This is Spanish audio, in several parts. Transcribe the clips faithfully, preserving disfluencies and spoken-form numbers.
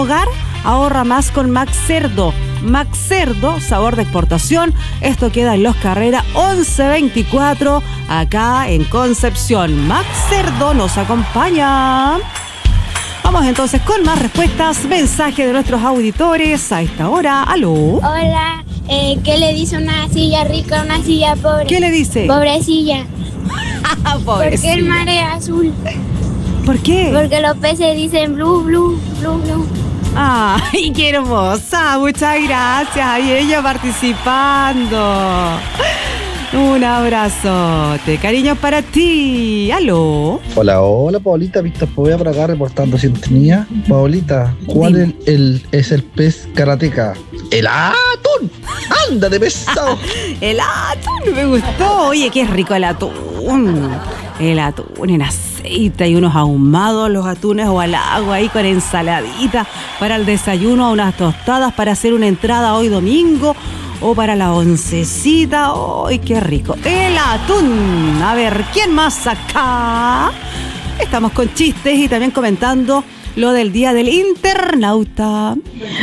hogar, ahorra más con Max Cerdo. Max Cerdo, sabor de exportación. Esto queda en Los Carrera once veinticuatro, acá en Concepción. Max Cerdo nos acompaña. Vamos entonces con más respuestas, mensajes de nuestros auditores a esta hora. Aló. Hola, eh, ¿qué le dice una silla rica a una silla pobre? ¿Qué le dice? Pobrecilla. ¿Por qué el mar es azul? ¿Por qué? Porque los peces dicen blue, blue, blue, blue. ¡Ay, qué hermosa! Muchas gracias. Y ella participando. Un abrazote. Cariños para ti. ¿Aló? Hola, hola, Paulita. Víctor Poveda por acá reportando sintonía. Paulita, ¿cuál el, el, es el pez karateca? ¡El atún! ¡Ándate, pesado! El atún me gustó. Oye, qué rico el atún. El atún en aceite y unos ahumados, los atunes o al agua ahí con ensaladita para el desayuno, unas tostadas para hacer una entrada hoy domingo o para la oncecita. ¡Ay, qué rico! El atún. A ver, ¿quién más acá? Estamos con chistes y también comentando lo del Día del Internauta.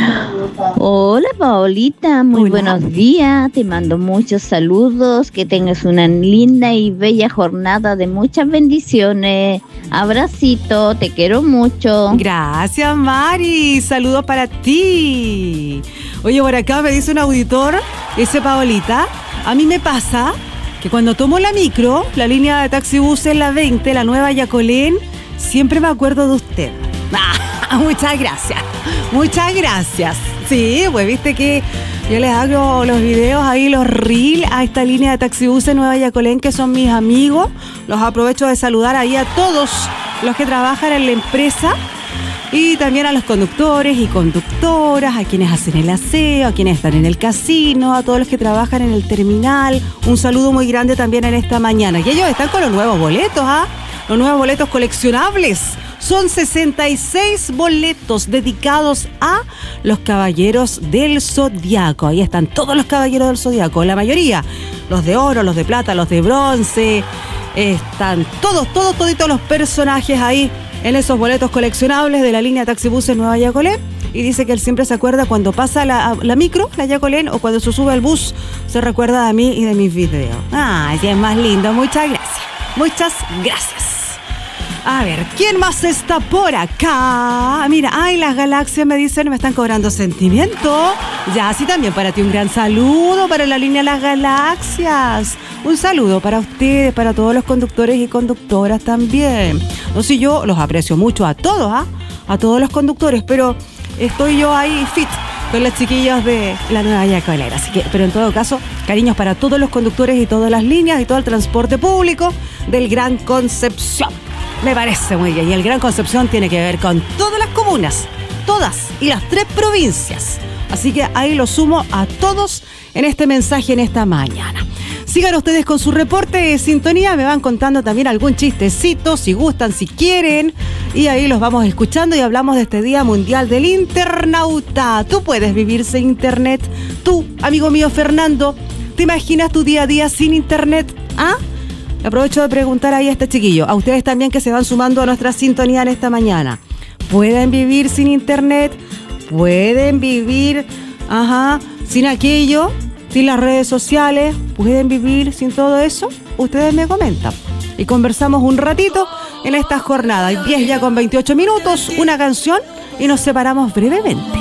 Hola, Paolita, muy Hola. Buenos días, te mando muchos saludos, que tengas una linda y bella jornada de muchas bendiciones. Abracito, te quiero mucho. Gracias, Mari. Saludos para ti. Oye, por acá me dice un auditor, dice Paolita, a mí me pasa que cuando tomo la micro, la línea de taxibuses, la veinte, la nueva Yacolén, siempre me acuerdo de usted. Ah, muchas gracias, muchas gracias. Sí, pues viste que yo les hago los videos ahí, los reels a esta línea de taxibuses Nueva Yacolén, que son mis amigos. Los aprovecho de saludar ahí a todos los que trabajan en la empresa y también a los conductores y conductoras, a quienes hacen el aseo, a quienes están en el casino, a todos los que trabajan en el terminal. Un saludo muy grande también en esta mañana. Y ellos están con los nuevos boletos, ¿ah? Los nuevos boletos coleccionables. Son sesenta y seis boletos dedicados a los Caballeros del Zodiaco. Ahí están todos los Caballeros del Zodiaco, la mayoría. Los de oro, los de plata, los de bronce. Están todos, todos, toditos los personajes ahí en esos boletos coleccionables de la línea Taxibuses Nueva Yacolén. Y dice que él siempre se acuerda cuando pasa la, la micro, la Yacolén, o cuando se sube al bus, se recuerda de mí y de mis videos. Ah, sí, es más lindo. Muchas gracias. Muchas gracias. A ver, ¿quién más está por acá? Mira, ay, las galaxias me dicen, me están cobrando sentimiento. Ya, sí, también para ti un gran saludo para la línea Las Galaxias. Un saludo para ustedes, para todos los conductores y conductoras también. No sé, yo los aprecio mucho a todos, ¿ah? A todos los conductores, pero estoy yo ahí fit con los chiquillos de la Nueva Yacolera. Así que, pero en todo caso, cariños para todos los conductores y todas las líneas y todo el transporte público del Gran Concepción. Me parece muy bien. Y el Gran Concepción tiene que ver con todas las comunas, todas y las tres provincias. Así que ahí lo sumo a todos en este mensaje en esta mañana. Sigan ustedes con su reporte de sintonía. Me van contando también algún chistecito, si gustan, si quieren. Y ahí los vamos escuchando y hablamos de este Día Mundial del Internauta. Tú puedes vivir sin internet. Tú, amigo mío Fernando, ¿te imaginas tu día a día sin internet? ¿Ah? Aprovecho de preguntar ahí a este chiquillo, a ustedes también que se van sumando a nuestra sintonía en esta mañana. ¿Pueden vivir sin internet? ¿Pueden vivir, ajá, sin aquello? ¿Sin las redes sociales? ¿Pueden vivir sin todo eso? Ustedes me comentan. Y conversamos un ratito en esta jornada. diez ya con veintiocho minutos, una canción y nos separamos brevemente.